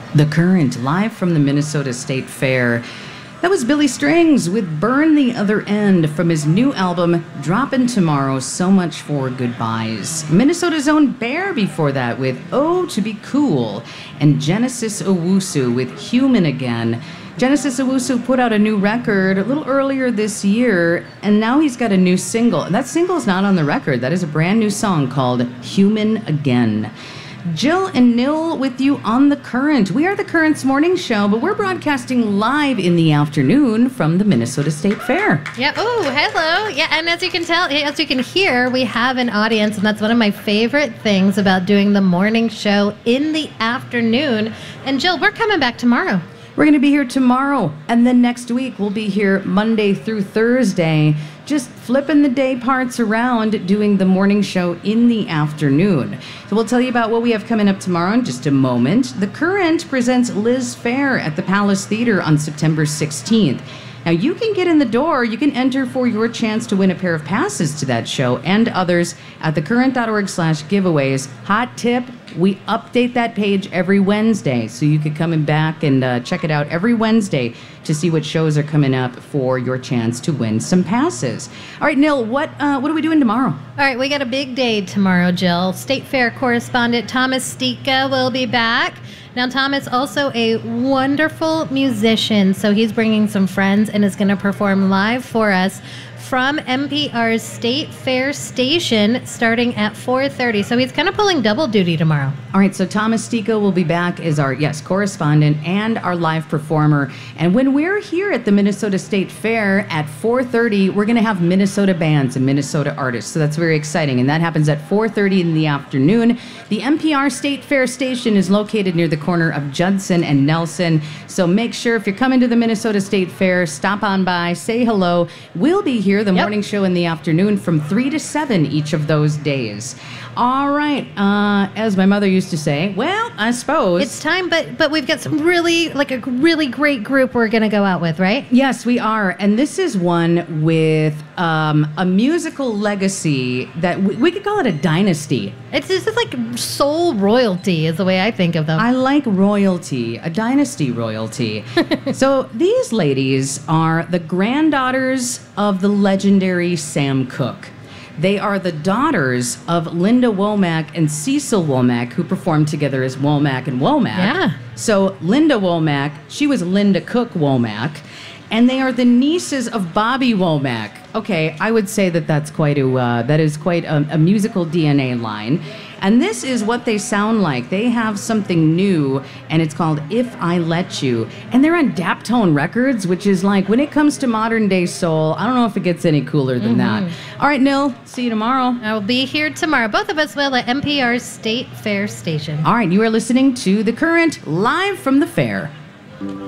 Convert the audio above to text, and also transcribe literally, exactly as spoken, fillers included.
The Current, live from the Minnesota State Fair. That was Billy Strings with Burn the Other End from his new album, Droppin' Tomorrow, So Much for Goodbyes. Minnesota's own Bear before that with Oh to Be Cool. And Genesis Owusu with Human Again. Genesis Owusu put out a new record a little earlier this year, and now he's got a new single. That single is not on the record. That is a brand new song called Human Again. Jill and Nil with you on The Current. We are The Current's morning show, but we're broadcasting live in the afternoon from the Minnesota State Fair. Yeah. Oh, hello. Yeah, and as you can tell, as you can hear, we have an audience, and that's one of my favorite things about doing the morning show in the afternoon. And Jill, we're coming back tomorrow. We're going to be here tomorrow, and then next week we'll be here Monday through Thursday, just flipping the day parts around, doing the morning show in the afternoon. So we'll tell you about what we have coming up tomorrow in just a moment. The Current presents Liz Fair at the Palace Theater on September sixteenth. Now, you can get in the door. You can enter for your chance to win a pair of passes to that show and others at thecurrent.org slash giveaways. Hot tip, we update that page every Wednesday, so you could come in back and uh, check it out every Wednesday to see what shows are coming up for your chance to win some passes. All right, Nil, what, uh, what are we doing tomorrow? All right, we got a big day tomorrow, Jill. State Fair correspondent Thomas Stika will be back. Now, Thomas also a wonderful musician, so he's bringing some friends and is going to perform live for us from N P R's State Fair station starting at four thirty. So he's kind of pulling double duty tomorrow. All right, so Thomas Stika will be back as our, yes, correspondent and our live performer. And when we're here at the Minnesota State Fair at four thirty, we're going to have Minnesota bands and Minnesota artists. So that's very exciting. And that happens at four thirty in the afternoon. The N P R State Fair station is located near the corner of Judson and Nelson. So make sure if you're coming to the Minnesota State Fair, stop on by, say hello. We'll be here, the Yep. morning show in the afternoon from three to seven each of those days. All right, uh, as my mother used to say, well, I suppose. It's time, but but we've got some really, like a really great group we're going to go out with, right? Yes, we are. And this is one with um, a musical legacy that we, we could call it a dynasty. It's this is like soul royalty is the way I think of them. I like royalty, a dynasty royalty. So these ladies are the granddaughters of the legendary Sam Cooke. They are the daughters of Linda Womack and Cecil Womack, who performed together as Womack and Womack. Yeah. So Linda Womack, she was Linda Cook Womack, and they are the nieces of Bobby Womack. Okay, I would say that that's quite a uh, that is quite a, a musical D N A line. And this is what they sound like. They have something new, and it's called If I Let You. And they're on Daptone Records, which is like, when it comes to modern day soul, I don't know if it gets any cooler than Mm-hmm. that. All right, Nil, see you tomorrow. I will be here tomorrow. Both of us will at N P R's State Fair station. All right, you are listening to The Current live from the fair.